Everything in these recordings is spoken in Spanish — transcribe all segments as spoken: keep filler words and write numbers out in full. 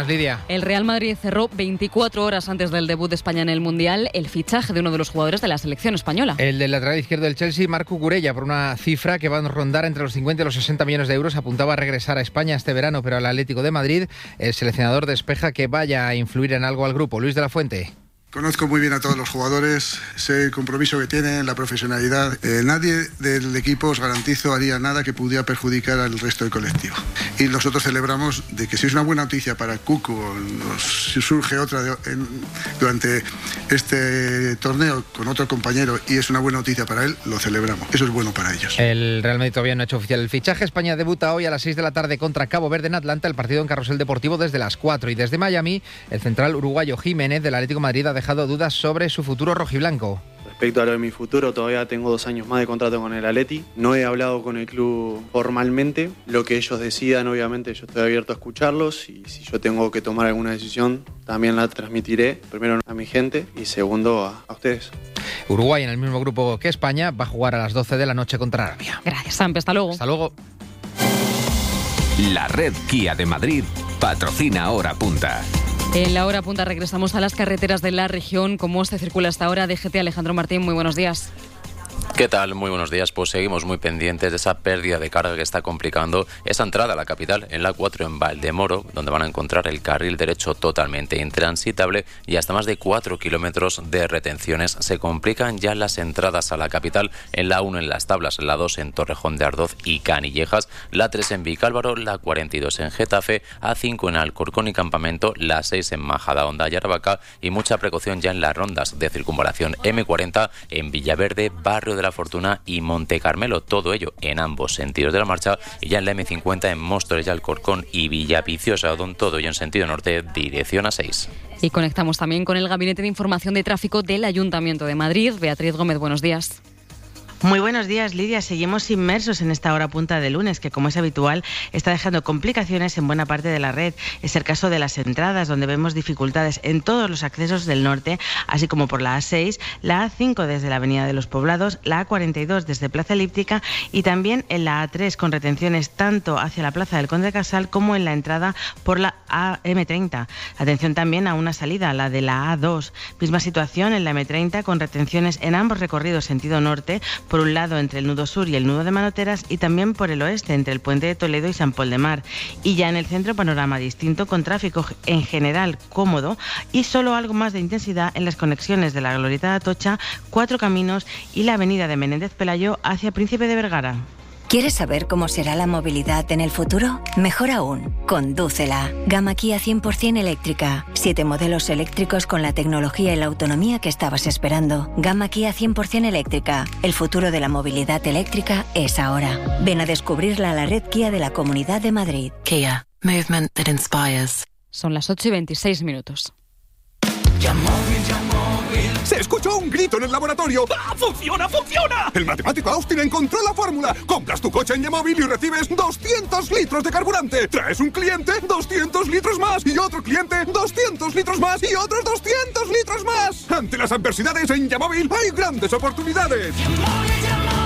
buenas, Lidia. El Real Madrid cerró veinticuatro horas antes del debut de España en el Mundial el fichaje de uno de los jugadores de la selección española. El del lateral izquierdo del Chelsea, Marco Cucurella, por una cifra que va a rondar entre los cincuenta y los sesenta millones de euros, apuntaba a regresar a España este verano, pero al Atlético de Madrid el seleccionador despeja que vaya a influir en algo al grupo. Luis de la Fuente. Conozco muy bien a todos los jugadores, sé el compromiso que tienen, la profesionalidad. Eh, nadie del equipo, os garantizo, haría nada que pudiera perjudicar al resto del colectivo. Y nosotros celebramos de que si es una buena noticia para Cucu, o si surge otra de, en, durante este torneo con otro compañero y es una buena noticia para él, lo celebramos. Eso es bueno para ellos. El Real Madrid todavía no ha hecho oficial el fichaje. España debuta hoy a las seis de la tarde contra Cabo Verde en Atlanta, el partido en Carrusel Deportivo desde las cuatro. Y desde Miami, el central uruguayo Jiménez del Atlético de Madrid ha dejado dudas sobre su futuro rojiblanco. Respecto a lo de mi futuro, todavía tengo dos años más de contrato con el Atleti. No he hablado con el club formalmente. Lo que ellos decidan, obviamente, yo estoy abierto a escucharlos y si yo tengo que tomar alguna decisión, también la transmitiré, primero a mi gente y segundo a, a ustedes. Uruguay, en el mismo grupo que España, va a jugar a las doce de la noche contra Arabia. Gracias, Sampe. Hasta luego. Hasta luego. La red Kia de Madrid patrocina Hora Punta. En la Hora Punta regresamos a las carreteras de la región. ¿Cómo se circula hasta ahora? D G T, Alejandro Martín, muy buenos días. ¿Qué tal? Muy buenos días. Pues seguimos muy pendientes de esa pérdida de carga que está complicando esa entrada a la capital en la cuatro en Valdemoro, donde van a encontrar el carril derecho totalmente intransitable y hasta más de cuatro kilómetros de retenciones. Se complican ya las entradas a la capital en la uno en Las Tablas, la dos en Torrejón de Ardoz y Canillejas, la tres en Vicálvaro, la cuarenta y dos en Getafe, A cinco en Alcorcón y Campamento, la seis en Majadahonda y Aravaca y mucha precaución ya en las rondas de circunvalación M cuarenta en Villaverde, Barrio de la Fortuna y Monte Carmelo, todo ello en ambos sentidos de la marcha, y ya en la M cincuenta en Móstoles y Alcorcón y Villaviciosa, donde todo ello en sentido norte, dirección A seis. Y conectamos también con el Gabinete de Información de Tráfico del Ayuntamiento de Madrid. Beatriz Gómez, buenos días. Muy buenos días, Lidia. Seguimos inmersos en esta hora punta de lunes, que como es habitual está dejando complicaciones en buena parte de la red. Es el caso de las entradas, donde vemos dificultades en todos los accesos del norte, así como por la A seis, la A cinco desde la Avenida de los Poblados, la A cuarenta y dos desde Plaza Elíptica y también en la A tres con retenciones tanto hacia la Plaza del Conde Casal como en la entrada por la A M treinta. Atención también a una salida, la de la A dos. Misma situación en la M treinta con retenciones en ambos recorridos sentido norte, por un lado entre el nudo sur y el nudo de Manoteras y también por el oeste entre el puente de Toledo y San Pol de Mar. Y ya en el centro panorama distinto con tráfico en general cómodo y solo algo más de intensidad en las conexiones de la Glorieta de Atocha, Cuatro Caminos y la avenida de Menéndez Pelayo hacia Príncipe de Vergara. ¿Quieres saber cómo será la movilidad en el futuro? Mejor aún, condúcela. Gama Kia cien por ciento eléctrica. Siete modelos eléctricos con la tecnología y la autonomía que estabas esperando. Gama Kia cien por ciento eléctrica. El futuro de la movilidad eléctrica es ahora. Ven a descubrirla a la red Kia de la Comunidad de Madrid. Kia. Movement that inspires. Son las ocho y veintiséis minutos. Yamóvil, Yamóvil. Se escuchó un grito en el laboratorio. ¡Ah, funciona, funciona! El matemático Austin encontró la fórmula. Compras tu coche en Yamóvil y recibes doscientos litros de carburante. Traes un cliente, doscientos litros más. Y otro cliente, doscientos litros más. Y otros doscientos litros más. Ante las adversidades en Yamóvil hay grandes oportunidades. Yamóvil, Yamóvil.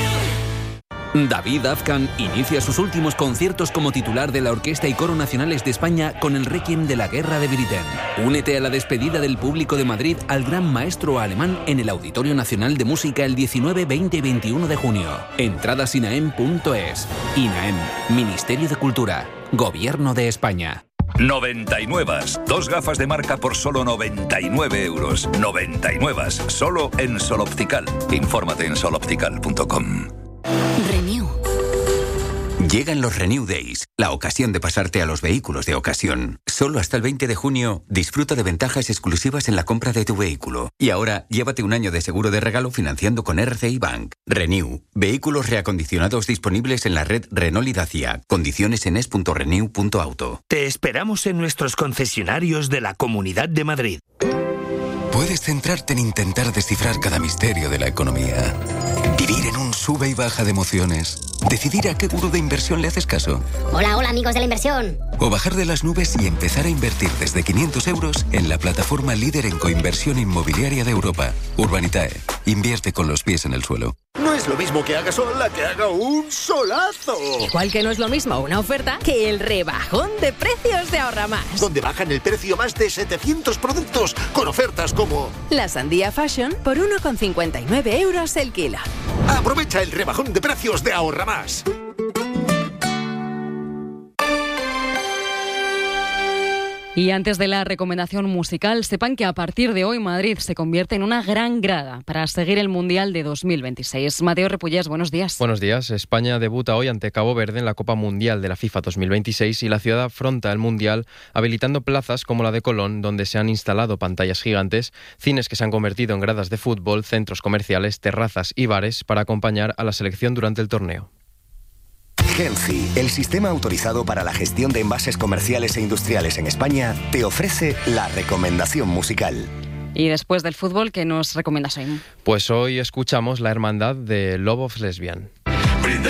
David Afkan inicia sus últimos conciertos como titular de la Orquesta y Coro Nacionales de España con el Requiem de la Guerra de Britten. Únete a la despedida del público de Madrid al gran maestro alemán en el Auditorio Nacional de Música el diecinueve, veinte y veintiuno de junio. Entradas inaem punto es. INAEM, Ministerio de Cultura, Gobierno de España. noventa y nueve. Dos gafas de marca por solo noventa y nueve euros. noventa y nueve. Solo en Sol Optical. Infórmate en sol optical punto com. Renew. Llegan los Renew Days, la ocasión de pasarte a los vehículos de ocasión. Solo hasta el veinte de junio, disfruta de ventajas exclusivas en la compra de tu vehículo. Y ahora, llévate un año de seguro de regalo financiando con R C I Bank. Renew, vehículos reacondicionados disponibles en la red Renault y Dacia. Condiciones en es punto renew punto auto. Te esperamos en nuestros concesionarios de la Comunidad de Madrid. Puedes centrarte en intentar descifrar cada misterio de la economía. Vivir en un sube y baja de emociones. Decidir a qué gurú de inversión le haces caso. Hola, hola amigos de la inversión. O bajar de las nubes y empezar a invertir desde quinientos euros en la plataforma líder en coinversión inmobiliaria de Europa. Urbanitae. Invierte con los pies en el suelo. No es es lo mismo que haga sol a que haga un solazo. Igual que no es lo mismo una oferta que el rebajón de precios de Ahorra Más. Donde bajan el precio más de setecientos productos con ofertas como... La sandía Fashion por uno con cincuenta y nueve euros el kilo. Aprovecha el rebajón de precios de Ahorra Más. Y antes de la recomendación musical, sepan que a partir de hoy Madrid se convierte en una gran grada para seguir el Mundial de dos mil veintiséis. Mateo Repullés, buenos días. Buenos días. España debuta hoy ante Cabo Verde en la Copa Mundial de la FIFA dos mil veintiséis y la ciudad afronta el Mundial habilitando plazas como la de Colón, donde se han instalado pantallas gigantes, cines que se han convertido en gradas de fútbol, centros comerciales, terrazas y bares para acompañar a la selección durante el torneo. Genci, el sistema autorizado para la gestión de envases comerciales e industriales en España, te ofrece la recomendación musical. Y después del fútbol, ¿qué nos recomiendas hoy? Pues hoy escuchamos La Hermandad de Love of Lesbian.